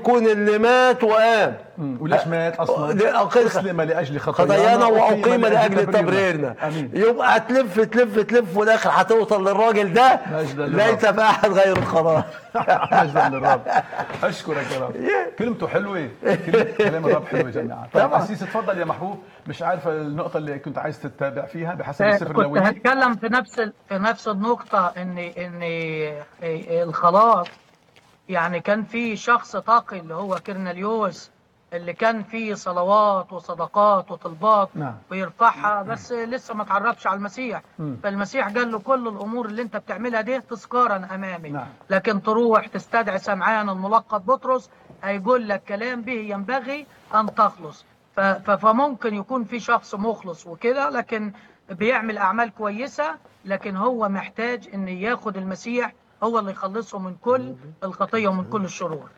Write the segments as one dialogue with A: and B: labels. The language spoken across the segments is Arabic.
A: يكون اللي مات وقام.
B: وليش مات اصلا؟ اسلم لاجل
A: خطايانا واقيم لاجل تبريرنا. يبقى تلف تلف تلف والاخر هتوصل للراجل ده ليس باحد غير الخلاص.
B: مجدا للرب. اشكرك يا رب. كلمته حلوه، كلام الرب حلو يا جماعه. طيب أسيس اتفضل يا محبوب. مش عارف النقطه اللي كنت عايز تتابع فيها بحسب السفر اللويين.
C: كنت هتكلم في نفس النقطه ان الخلاص، يعني كان في شخص تقي اللي هو كرنليوس، اللي كان فيه صلوات وصدقات وطلبات ويرفعها، بس لسه ما تعرفش على المسيح. فالمسيح قال له كل الامور اللي انت بتعملها دي تذكارا امامي، لكن تروح تستدعي سمعان الملقب بطرس هيقول لك كلام به ينبغي ان تخلص. فممكن يكون في شخص مخلص وكده، لكن بيعمل اعمال كويسه، لكن هو محتاج ان ياخد المسيح هو اللي يخلصه من كل الخطيه ومن كل الشرور.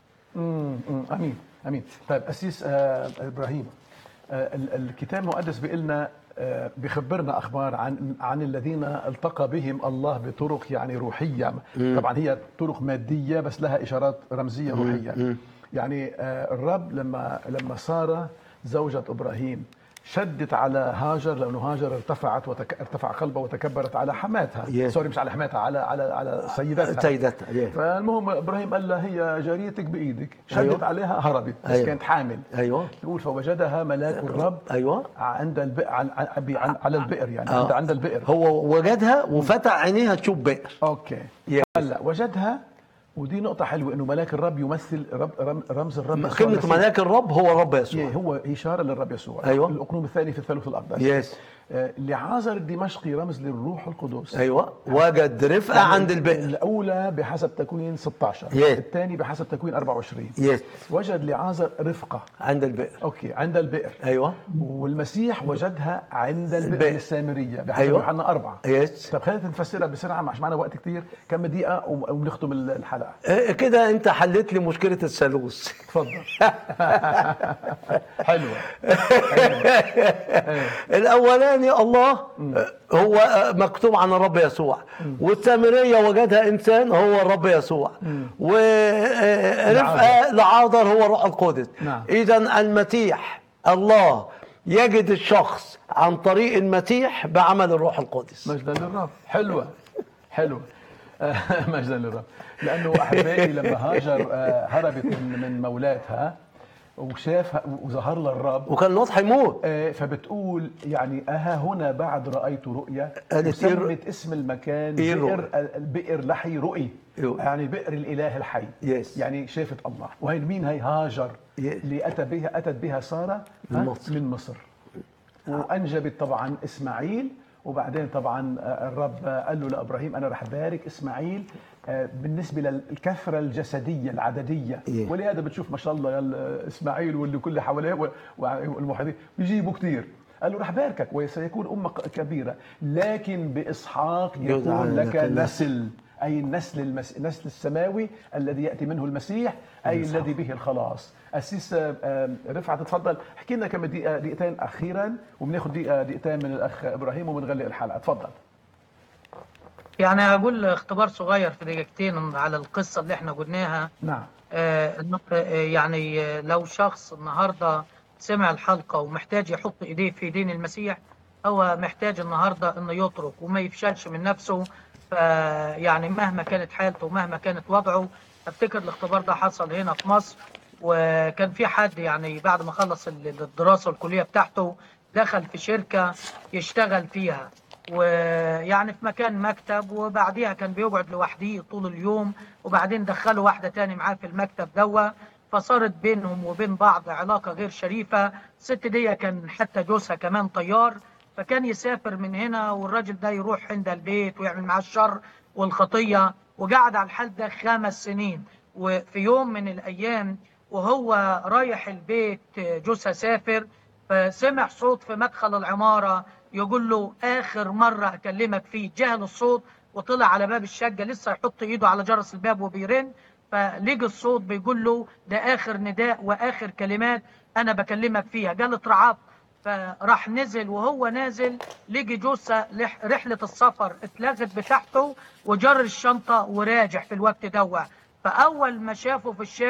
B: امين امين. طيب أسيس ابراهيم، الكتاب المقدس بيقلنا بيخبرنا اخبار عن الذين التقى بهم الله بطرق يعني روحيه. طبعا هي طرق ماديه بس لها اشارات رمزيه روحيه. يعني الرب لما ساره زوجة ابراهيم شدت على هاجر، لانه هاجر ارتفع قلبها وتكبرت على حماتها. سوري، مش على حماتها، على سيدتها. فالمهم ابراهيم قال لها هي جاريتك بايدك، شدت عليها هربت، بس كانت حامل. يقول فوجدها ملاك الرب عند البئر، على البئر، يعني عند البئر.
A: هو وجدها وفتح عينيها تشوف بئر.
B: اوكي. هلا وجدها، ودي نقطة حلوة، إنه ملاك الرب يمثل رمز الرب يسوع.
A: كلمة ملاك الرب هو الرب يسوع،
B: هو إشارة للرب يسوع. الأقنوم الثاني في الثالوث الأقدس. لعازر الدمشقي رمز للروح القدس.
A: وجد رفقة عند البئر.
B: الأولى بحسب تكوين 16، الثاني بحسب تكوين 24. وجد لعازر رفقة عند البئر. أوكي، عند البئر. والمسيح وجدها عند البئر السامرية بحسب يوحنا 4. طب خلينا نفسرها بسرعة، مش معنا وقت كتير، كم دقيقة ونختم الحلقة.
A: كده أنت حلت لي مشكلة الثالوث.
B: اتفضل. حلوة.
A: الأولاني الله هو مكتوب عن الرب يسوع، والسامرية وجدها إنسان هو الرب يسوع، ورفقة لعازر هو الروح القدس. إذا المسيح الله يجد الشخص عن طريق المسيح بعمل الروح القدس.
B: مجدا للرب. حلوة حلوة. مجدا للرب. لأنه أحبائي لما هاجر هربت من مولاتها وشاف وظهر لها الرب
A: وكان واضح يموت،
B: فبتقول يعني هنا بعد رأيت رؤيا، وسمت اسم المكان بئر لحي رؤي، يعني بئر الإله الحي. يعني شافت الله. وهي مين؟ هي هاجر اللي أتت بها سارة من مصر، وأنجبت طبعا إسماعيل. وبعدين طبعا الرب قال له لابراهيم انا رح بارك اسماعيل بالنسبه للكثره الجسديه العدديه. ولهذا بتشوف ما شاء الله اسماعيل واللي كل حواليه والمحيطين بيجيبوا كثير. قال له رح باركك وسيكون امه كبيره، لكن باسحاق يكون لك نسل، اي النسل السماوي الذي ياتي منه المسيح، اي الذي به الخلاص. أسيس رفعت تفضل، احكي لنا كم دقيقتين اخيرا، وبناخذ دقيقتين من الاخ ابراهيم وبنغلق الحلقه. تفضل.
C: يعني اقول اختبار صغير في دقيقتين على القصه اللي احنا قلناها.
B: نعم.
C: يعني لو شخص النهارده سمع الحلقه ومحتاج يحط ايديه في ايدين المسيح، هو محتاج النهارده انه يترك وما يفشلش من نفسه. يعني مهما كانت حالته ومهما كانت وضعه. افتكر الاختبار ده حصل هنا في مصر، وكان في حد يعني بعد ما خلص الدراسة والكلية بتاعته دخل في شركة يشتغل فيها، ويعني في مكان مكتب، وبعديها كان بيقعد لوحده طول اليوم، وبعدين دخلوا واحدة تاني معاه في المكتب دوا، فصارت بينهم وبين بعض علاقة غير شريفة. الست دي كان حتى جوزها كمان طيار، فكان يسافر من هنا والراجل ده يروح عند البيت ويعمل معاه الشر والخطية، وقعد على الحال ده 5 سنين. وفي يوم من الأيام وهو رايح البيت جوزها سافر، فسمع صوت في مدخل العمارة يقول له آخر مرة أكلمك فيه. جهل الصوت وطلع على باب الشقة، لسه يحط إيده على جرس الباب وبيرن، فلقى الصوت بيقول له ده آخر نداء وآخر كلمات أنا بكلمك فيها. قال اترعبت، فراح نزل. وهو نازل لقي جوزها رحلة السفر اتلغت بتاعته، وجر الشنطة وراجع في الوقت ده. فأول ما شافه في الشارع